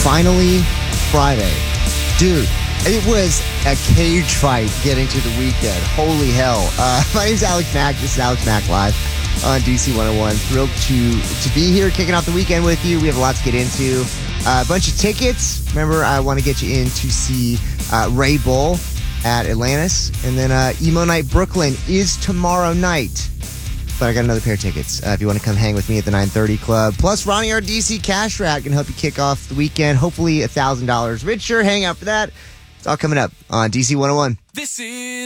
Finally, Friday. Dude, it was a cage fight getting to the weekend. Holy hell. My name's Alex Mack. This is Alex Mack Live on DC 101. Thrilled to be here, kicking off the weekend with you. We have a lot to get into. A bunch of tickets. Remember, I want to get you in to see Ray Bull at Atlantis. And then Emo Night Brooklyn is tomorrow night. But I got another pair of tickets if you want to come hang with me at the 930 Club. Plus, Ronnie, our DC Cash Rack, can help you kick off the weekend. Hopefully $1,000 richer. Hang out for that. It's all coming up on DC 101. This is